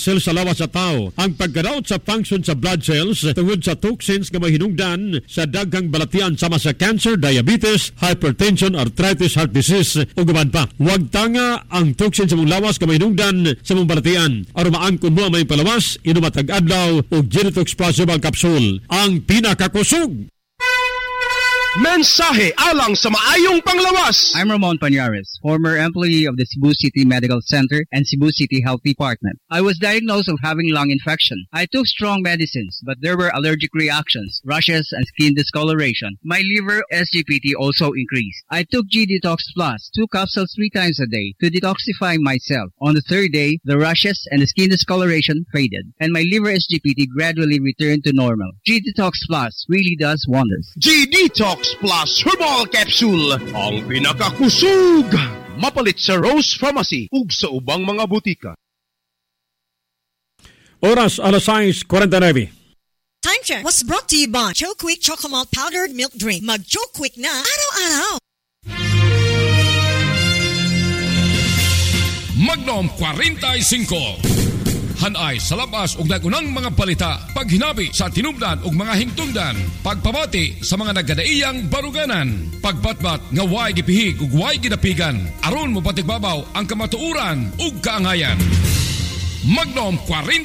cells sa lawas sa tao. Ang pagkadaot sa function sa blood cells tungod sa toxins nga mahinungdan sa daghang balatian sama sa cancer, diabetes, hypertension, arthritis, heart disease ug uban pa. Huwag tanga ang toxin sa mong lawas nga mahinungdan sa mong balatian. Aron maangkon mo ang may palawas, inumatag adlaw ug Genetox Plus Herbal Capsule ang pinakakusog. Mensahe alang sa maayong panglawas. I'm Ramon Pañares, former employee of the Cebu City Medical Center and Cebu City Health Department. I was diagnosed of having lung infection. I took strong medicines, but there were allergic reactions, rashes, and skin discoloration. My liver SGPT also increased. I took G-Detox Plus, 2 capsules 3 times a day to detoxify myself. On the third day, the rashes and the skin discoloration faded, and my liver SGPT gradually returned to normal. G-Detox Plus really does wonders. G-Detox Plus Herbal Capsule, ang pinakakusog. Mapalit sa Rose Pharmacy ug sa ubang mga butika. Oras alas 6:49. Time check was brought to you by Joe Quick Chocomalt Powdered Milk Drink. Mag-Joe Quick na araw-araw. Magnum 45. Hanay sa labas ug nagunang mga balita, paghinabi sa tinubdan ug mga hingtungdan, pagpabati sa mga nagkadaiyang baruganan, pagbatbat nga way gipihig ug way gidapigan, aron mopatigbabaw ang kamatuoran ug kaangayan. Magnum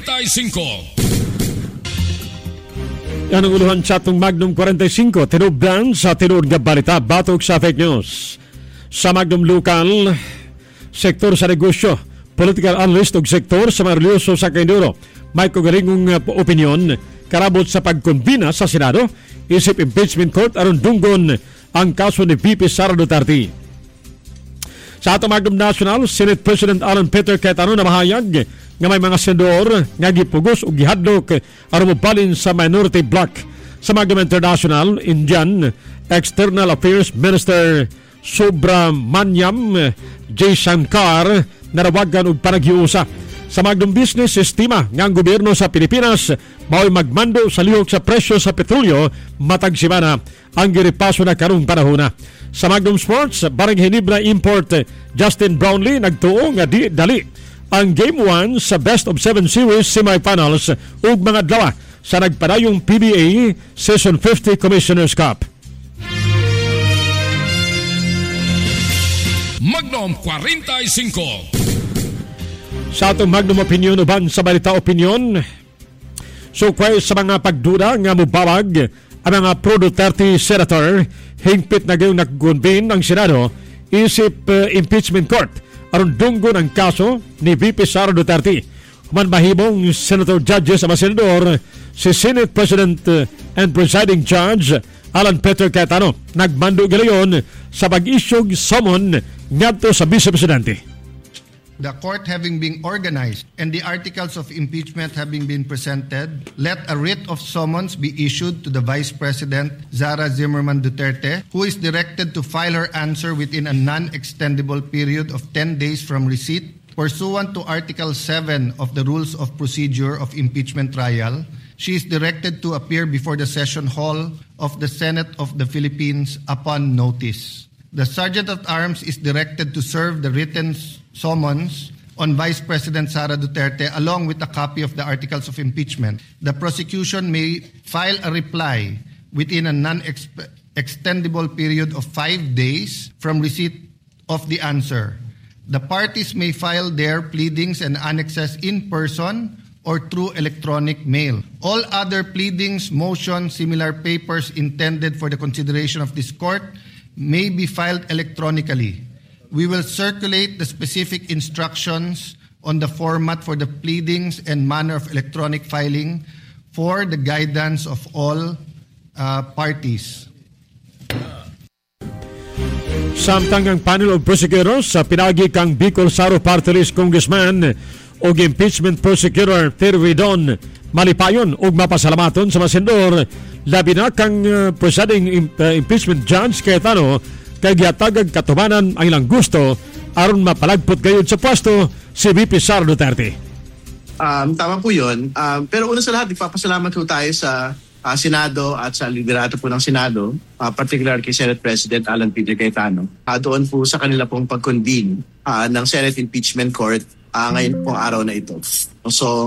45. Yan ang uluhan sa itong Magnum 45, tinubdan sa tinuod nga balita, batok sa fake news. Sa Magnum Local, sektor sa negosyo, political analyst ug sektor sa mga religyoso sa Kainduro, may kagaringong opinyon karabot sa pagkonbina sa Senado isip impeachment court aron dunggon ang kaso ni VP Sara Duterte. Sa atong Magnum National, Senate President Alan Peter Cayetano na mahayag nga may mga senador nga gipugos ug gihadlok aron mobalin sa minority bloc. Sa Magnum International, Indian External Affairs Minister Subramanyam J. Shankar narawagan og panaghiusa. Sa Magnum Business, estima nga ang gobyerno sa Pilipinas mao'y magmando sa lihok sa presyo sa petrolyo matag semana ang giripaso na karong panahon. Sa Magnum Sports, barang Hinebra import Justin Brownlee nagtuo nga di dali ang Game 1 sa Best of 7 Series semifinals ug mga adlaw sa nagpadayong PBA Season 50 Commissioner's Cup. Magnum 45. Sa atong Magnum Opinion uban sa balita opinion, so sa mga pagduda nga mubawag ang mga pro-Duterte senator, hingpit na gayong nag-convene ang Senado isip impeachment court aron dunggon ang kaso ni VP Sara Duterte. Human mahimong senator judges sa mga senador, si Senate President and Presiding Judge Alan Peter Cayetano nagmando galayon sa pag-isyog summon ngadto sa Vice Presidente. The court having been organized and the articles of impeachment having been presented, let a writ of summons be issued to the Vice President Sara Zimmerman Duterte, who is directed to file her answer within a non-extendable period of 10 days from receipt, pursuant to Article 7 of the Rules of Procedure of Impeachment Trial. She is directed to appear before the session hall of the Senate of the Philippines upon notice. The Sergeant at Arms is directed to serve the written summons on Vice President Sara Duterte along with a copy of the articles of impeachment. The prosecution may file a reply within a non-extendable period of 5 days from receipt of the answer. The parties may file their pleadings and annexes in person or through electronic mail. All other pleadings, motions, similar papers intended for the consideration of this court may be filed electronically. We will circulate the specific instructions on the format for the pleadings and manner of electronic filing for the guidance of all parties. Samtang ang panel of prosecutors sa pinagi kang Bicol Saro Party List Congressman o impeachment prosecutor Tervidon malipayon ug mapasalamaton sa mga senador, labi na kang presiding impeachment judge Cayetano kay gihatagag katumanan ang ilang gusto aron mapalagpot gayud sa pwesto si VP Sara Duterte. Tama po yun. Pero una sa lahat, ipapasalamat po tayo sa Senado at sa liderato po ng Senado, particular kay Senate President Alan Peter Cayetano. Doon po sa kanila pong pag-convene ng Senate Impeachment Court ngayon pong araw na ito. So,